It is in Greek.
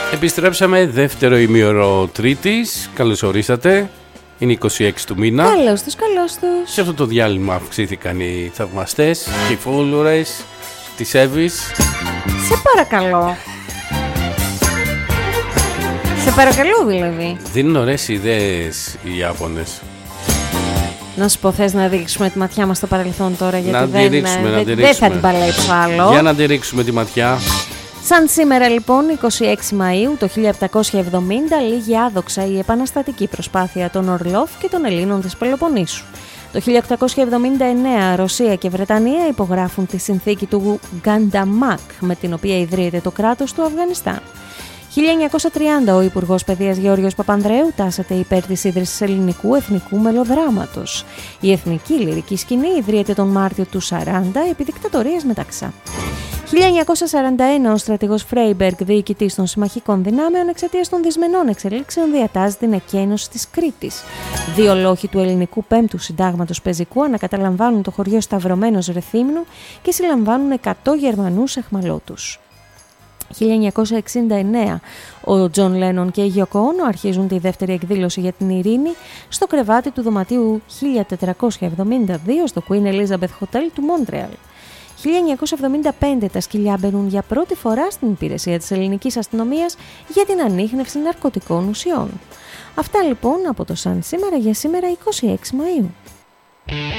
Επιστρέψαμε, δεύτερο ημίωρο Τρίτης. Καλώς ορίσατε. Είναι 26 του μήνα. Καλώς τους, καλώς τους. Σε αυτό το διάλειμμα αυξήθηκαν οι θαυμαστές και οι followers της Εύης. Σε παρακαλώ. Σε παρακαλώ δηλαδή. Δίνουν ωραίες ιδέες οι Ιάπωνες. Να σου πω, θες να ρίξουμε τη ματιά μας στο παρελθόν τώρα, γιατί να δεν θα την παλέψω άλλο. Για να τη ρίξουμε τη ματιά. Σαν σήμερα λοιπόν, 26 Μαΐου το 1770, λήγει άδοξα η επαναστατική προσπάθεια των Ορλόφ και των Ελλήνων της Πελοποννήσου. Το 1879 Ρωσία και Βρετανία υπογράφουν τη συνθήκη του Γκανταμάκ, με την οποία ιδρύεται το κράτος του Αφγανιστάν. 1930 ο Υπουργός Παιδείας Γεώργιος Παπανδρέου τάσεται υπέρ της ίδρυσης ελληνικού εθνικού μελοδράματος. Η εθνική λυρική σκηνή ιδρύεται τον Μάρτιο του 40 επί δικτατορίας μεταξά. 1941 ο στρατηγός Φρέιμπεργκ, διοικητής των συμμαχικών δυνάμεων, εξαιτίας των δυσμενών εξελίξεων διατάζει την εκένωση της Κρήτης. Δύο λόχοι του ελληνικού 5ου συντάγματος πεζικού ανακαταλαμβάνουν το χωριό Σταυρωμένος Ρεθύμνου και συλλαμβάνουν 100 Γερμανούς αιχμαλώτους. 1969 ο Τζον Λένον και η Γιόκο Όνο αρχίζουν τη δεύτερη εκδήλωση για την ειρήνη στο κρεβάτι του δωματίου 1472 στο Queen Elizabeth Hotel του Μόντρεαλ. 1975 τα σκυλιά μπαίνουν για πρώτη φορά στην υπηρεσία της ελληνικής αστυνομίας για την ανίχνευση ναρκωτικών ουσιών. Αυτά λοιπόν από το Σαν σήμερα για σήμερα 26 Μαΐου.